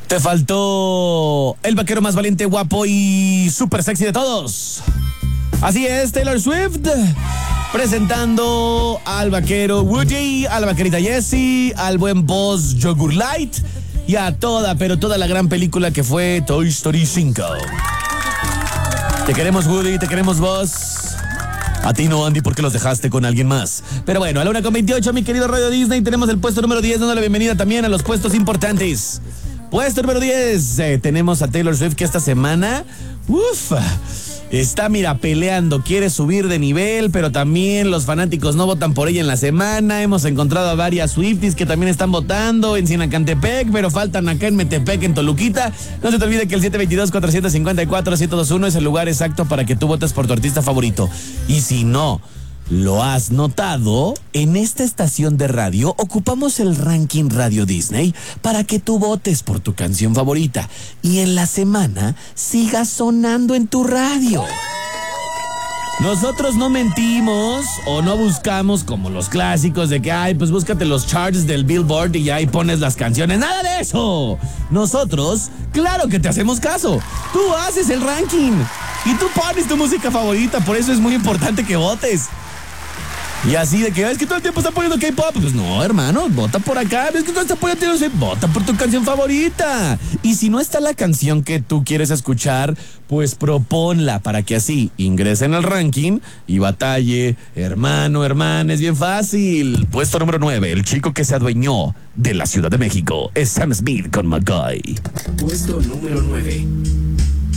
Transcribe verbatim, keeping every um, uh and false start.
Te faltó el vaquero más valiente, guapo y súper sexy de todos. Así es, Taylor Swift, presentando al vaquero Woody, a la vaquerita Jessie, al buen boss Yogurt Light y a toda, pero toda la gran película que fue Toy Story cinco. Te queremos, Woody, te queremos, boss. A ti no, Andy, porque los dejaste con alguien más. Pero bueno, a la una con veintiocho, mi querido Radio Disney, tenemos el puesto número diez, dando la bienvenida también a los puestos importantes. Puesto número diez, eh, tenemos a Taylor Swift, que esta semana, uff, está, mira, peleando, quiere subir de nivel, pero también los fanáticos no votan por ella en la semana. Hemos encontrado a varias Swifties que también están votando en Sinacantepec, pero faltan acá en Metepec, en Toluquita. No se te olvide que el siete dos dos, cuatro cinco cuatro, siete dos uno es el lugar exacto para que tú votes por tu artista favorito. Y si no lo has notado, en esta estación de radio ocupamos el ranking Radio Disney para que tú votes por tu canción favorita y en la semana siga sonando en tu radio. Nosotros no mentimos o no buscamos como los clásicos de que, ay, pues búscate los charts del Billboard y ahí pones las canciones. ¡Nada de eso! Nosotros, claro que te hacemos caso. Tú haces el ranking y tú pones tu música favorita, por eso es muy importante que votes. Y así de que, es que todo el tiempo está poniendo K-pop. Pues no, hermano, vota por acá. Es que todo está poniendo, vota por tu canción favorita. Y si no está la canción que tú quieres escuchar, pues proponla para que así ingresen al ranking y batalle. Hermano, hermana, es bien fácil. Puesto número nueve, el chico que se adueñó de la Ciudad de México es Sam Smith con McCoy. Puesto número nueve.